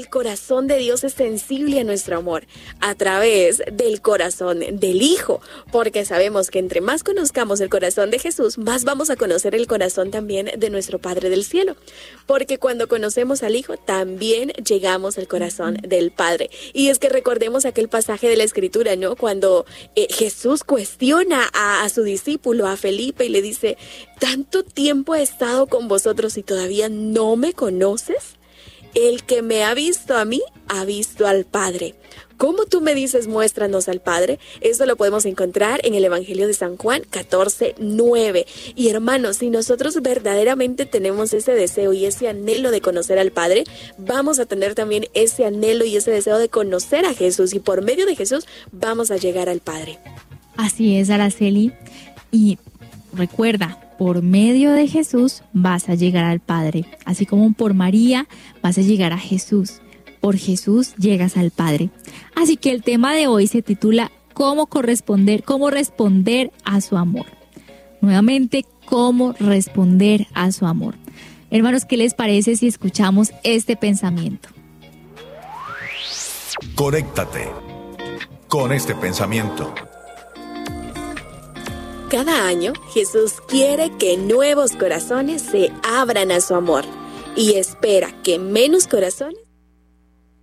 corazón de Dios es sensible a nuestro amor a través del corazón del Hijo, porque sabemos que entre más conozcamos el corazón de Jesús, más vamos a conocer el corazón también de nuestro Padre del cielo, porque cuando conocemos al Hijo, también llegamos al corazón del Padre. Y es que recordemos aquel pasaje de la Escritura, ¿no? Cuando Jesús cuestiona a su discípulo, a Felipe, y le dice: ¿tanto tiempo he estado con vosotros y todavía no me conoces? El que me ha visto a mí, ha visto al Padre. ¿Cómo tú me dices, muéstranos al Padre? Eso lo podemos encontrar en el Evangelio de San Juan 14:9. Y hermanos, si nosotros verdaderamente tenemos ese deseo y ese anhelo de conocer al Padre, vamos a tener también ese anhelo y ese deseo de conocer a Jesús. Y por medio de Jesús vamos a llegar al Padre. Así es, Araceli. Y recuerda, por medio de Jesús vas a llegar al Padre. Así como por María vas a llegar a Jesús. Por Jesús llegas al Padre. Así que el tema de hoy se titula cómo responder a su amor. Nuevamente, cómo responder a su amor. Hermanos, ¿qué les parece si escuchamos este pensamiento? Conéctate con este pensamiento. Cada año, Jesús quiere que nuevos corazones se abran a su amor y espera que menos corazones